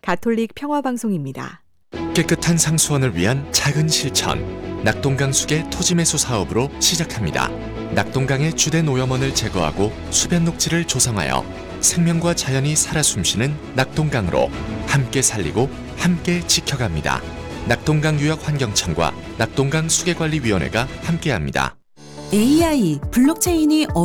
가톨릭 평화방송입니다. 깨끗한 상수원을 위한 작은 실천. 낙동강 수계 토지 매수 사업으로 시작합니다. 낙동강의 주된 오염원을 제거하고 수변 녹지를 조성하여 생명과 자연이 살아 숨쉬는 낙동강으로 함께 살리고 함께 지켜갑니다. 낙동강 유역환경청과 낙동강 수계관리위원회가 함께합니다. AI 블록체인이